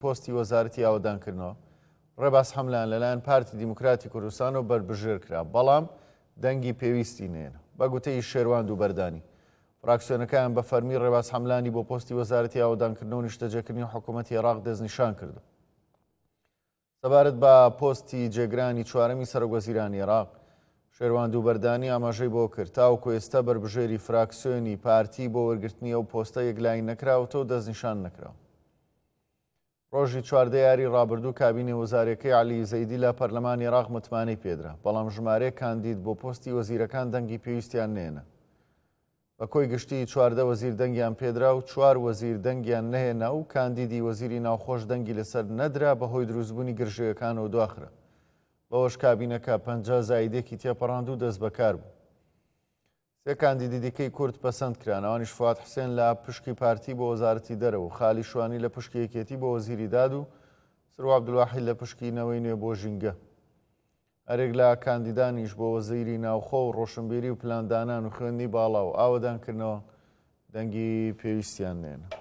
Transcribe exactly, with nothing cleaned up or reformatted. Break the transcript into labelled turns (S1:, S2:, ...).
S1: پۆستی وەزارەتی ئاوەدانکردنەوە ڕێباز حەملان لەلایەن پارتی دیموکراتی کوردستان و بربژێر کرا، بەڵام دەنگی پێویستی نێنە. بە گوتەی شێروان دووبەردانی فراکسیۆنەکان بە فەرمی ڕێباز حەملانی بۆ پۆستی وەزارەتی ئاوەدانکردنەوە و نیشتەجێکردنی حکوومەتی عێراق دەستنیشان کردو. سەبارەت بە پۆستی جێگرانی چوارەمی سەرۆکوەزیرانی عێراق، شێروان دووبەردانی ئاماژەی بۆ کرد تاوەکو ئێستا بربژێری فراکسیۆنی پارتی بۆ وەرگرتنی ئەو پۆستە یەکلای نەکراوەتەوە و دەستنیشان نەکراوە. ڕۆژی چواردە یاری ڕابردوو کابینی وەزارەکەی عەلی زەیدی لە پەرلەمانی عێراق متمانەی پێدرا، بەڵام ژمارەیەک کاندید بۆ پۆستی وەزیرەکان دەنگی پێویستیان نێنە. بە کۆی گشتی چواردە وەزیر دەنگیان پێدرا و چوار وەزیر دەنگیان نەهێنا و کاندیدی وەزیری ناوخۆش دەنگی لەسەر نەدرا بەهۆی دروستبوونی گرژەیەکانەوە دواخرە. بەوەش کابینەکە پەنجا زایدێکی تێپەڕاند و دەست بەکار بوو. سێ کاندیدی دیکەی کورد پەسەند کران، ئەوانیش فواد حوسێن لە پشکی پارتی بۆ وەزارەتی دەرەوە و خالی شوانی لە پشکی یەکێتی بۆ وەزیری داد و سروو عەبدولواحید لە پشکی نەوەی نوێ بۆ ژینگە. هەرێک لە کاندیدانیش بۆ وەزیری ناوخۆ و ڕۆشنبیری و پلاندانان و خوێندنی باڵا و ئاوەدانکردنەوە دەنگی پێویستیان نێنە.